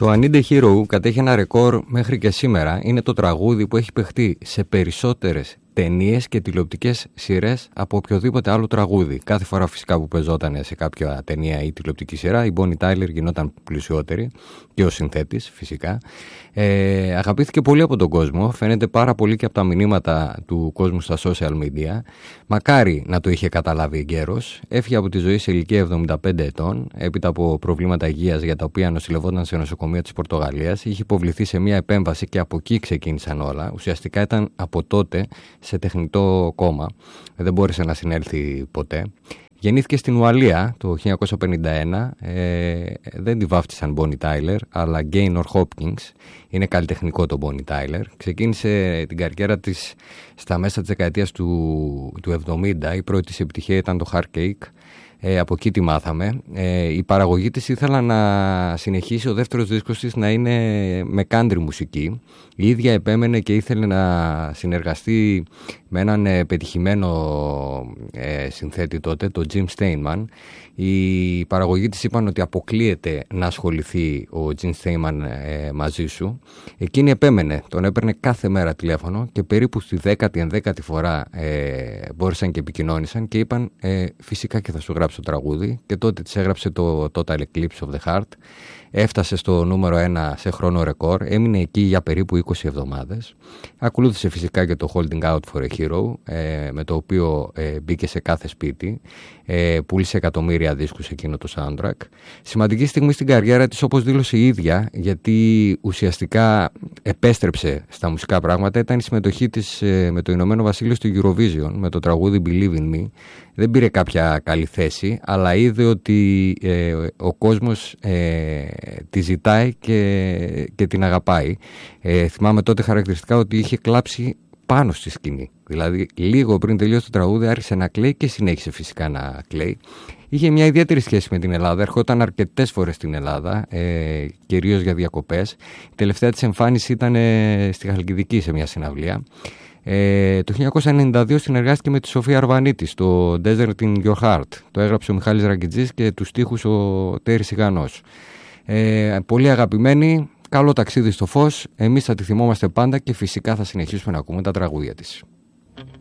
Το I Need a Hero κατέχει ένα ρεκόρ μέχρι και σήμερα. Είναι το τραγούδι που έχει παιχτεί σε περισσότερες ταινίες και τηλεοπτικές σειρές από οποιοδήποτε άλλο τραγούδι. Κάθε φορά φυσικά που παίζονταν σε κάποια ταινία ή τηλεοπτική σειρά, η Bonnie Tyler γινόταν πλουσιότερη και ο συνθέτης φυσικά. Αγαπήθηκε πολύ από τον κόσμο, φαίνεται πάρα πολύ και από τα μηνύματα του κόσμου στα social media. Μακάρι να το είχε καταλάβει εγκαίρος. Έφυγε από τη ζωή σε ηλικία 75 ετών, έπειτα από προβλήματα υγείας για τα οποία νοσηλευόταν σε νοσοκομεία της Πορτογαλίας. Είχε υποβληθεί σε μια επέμβαση και από εκεί ξεκίνησαν όλα. Ουσιαστικά ήταν από τότε σε τεχνητό κόμμα. Δεν μπόρεσε να συνέλθει ποτέ. Γεννήθηκε στην Ουαλία το 1951. Δεν τη βάφτισαν Bonnie Tyler, αλλά Gaynor Hopkins. Είναι καλλιτεχνικό το Bonnie Tyler. Ξεκίνησε την καριέρα της στα μέσα της δεκαετίας του 70. Η πρώτη της επιτυχία ήταν το Heartcake. Από εκεί τη μάθαμε. Η παραγωγή της ήθελα να συνεχίσει ο δεύτερος δίσκος της να είναι με country μουσική. Η ίδια επέμενε και ήθελε να συνεργαστεί με έναν πετυχημένο συνθέτη τότε, τον Jim Steinman. Η παραγωγή της είπαν ότι αποκλείεται να ασχοληθεί ο Jim Steinman μαζί σου. Εκείνη επέμενε, τον έπαιρνε κάθε μέρα τηλέφωνο και περίπου στη 10η-11η φορά μπόρεσαν και επικοινώνησαν και είπαν φυσικά και θα σου γράψω το τραγούδι, και τότε της έγραψε το Total Eclipse of the Heart. Έφτασε στο νούμερο 1 σε χρόνο ρεκόρ, έμεινε εκεί για περίπου 20 εβδομάδες. Ακολούθησε φυσικά και το Holding Out for a Hero, με το οποίο μπήκε σε κάθε σπίτι. Πούλησε εκατομμύρια δίσκους εκείνο το soundtrack. Σημαντική στιγμή στην καριέρα της, όπως δήλωσε η ίδια, γιατί ουσιαστικά επέστρεψε στα μουσικά πράγματα, ήταν η συμμετοχή της με το Ηνωμένο Βασίλειο στο Eurovision με το τραγούδι Believe in Me. Δεν πήρε κάποια καλή θέση, αλλά είδε ότι ο κόσμος τη ζητάει και την αγαπάει. Θυμάμαι τότε χαρακτηριστικά ότι είχε κλάψει πάνω στη σκηνή. Δηλαδή λίγο πριν τελειώσει το τραγούδι άρχισε να κλαίει και συνέχισε φυσικά να κλαίει. Είχε μια ιδιαίτερη σχέση με την Ελλάδα, ερχόταν αρκετές φορές στην Ελλάδα, κυρίως για διακοπές. Η τελευταία της εμφάνιση ήταν στη Χαλκιδική σε μια συναυλία. Το 1992 συνεργάστηκε με τη Σοφία Αρβανίτη στο Desert in Your Heart. Το έγραψε ο Μιχάλης Ραγκιτζής και τους στίχους ο Τέρης Ιγανός. Πολύ αγαπημένη, καλό ταξίδι στο φως. Εμείς θα τη θυμόμαστε πάντα και φυσικά θα συνεχίσουμε να ακούμε τα τραγούδια της.